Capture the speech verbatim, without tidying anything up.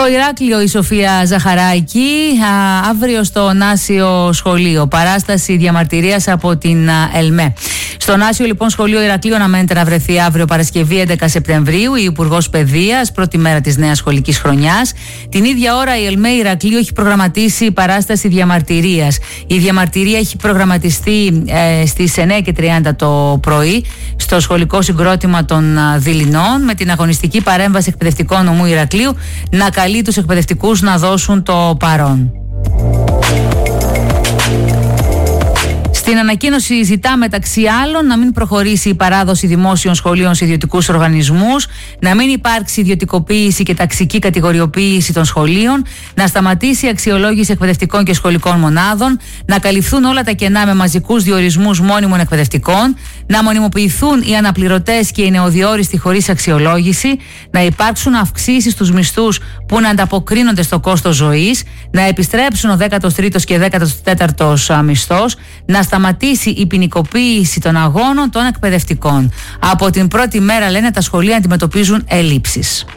Στο Ηράκλειο η Σοφία Ζαχαράικη, α, αύριο στο Νάσιο Σχολείο. Παράσταση διαμαρτυρίας από την α, ΕΛΜΕ. Στο Νάσιο λοιπόν Σχολείο Ηρακλείου αναμένεται να βρεθεί αύριο Παρασκευή έντεκα Σεπτεμβρίου η Υπουργός Παιδείας, πρώτη μέρα της νέας σχολικής χρονιάς. Την ίδια ώρα η ΕΛΜΕ Ηρακλείου έχει προγραμματίσει παράσταση διαμαρτυρίας. Η διαμαρτυρία έχει προγραμματιστεί ε, στις εννιά και τριάντα το πρωί στο σχολικό συγκρότημα των α, Δειλινών, με την αγωνιστική παρέμβαση εκπαιδευτικών νομού Ηρακλείου να καλεί τους εκπαιδευτικούς να δώσουν το παρόν. Στην ανακοίνωση ζητά μεταξύ άλλων να μην προχωρήσει η παράδοση δημόσιων σχολείων σε ιδιωτικούς οργανισμούς, να μην υπάρξει ιδιωτικοποίηση και ταξική κατηγοριοποίηση των σχολείων, να σταματήσει η αξιολόγηση εκπαιδευτικών και σχολικών μονάδων, να καλυφθούν όλα τα κενά με μαζικούς διορισμούς μόνιμων εκπαιδευτικών, να μονιμοποιηθούν οι αναπληρωτές και οι νεοδιόριστοι χωρίς αξιολόγηση, να υπάρξουν αυξήσεις στους μισθούς που να ανταποκρίνονται στο κόστος ζωής, να επιστρέψουν ο δέκατος τρίτος και δέκατος τέταρτος μισθός, να σταματήσει η ποινικοποίηση των αγώνων των εκπαιδευτικών. Από την πρώτη μέρα, λένε, τα σχολεία αντιμετωπίζουν ελλείψεις.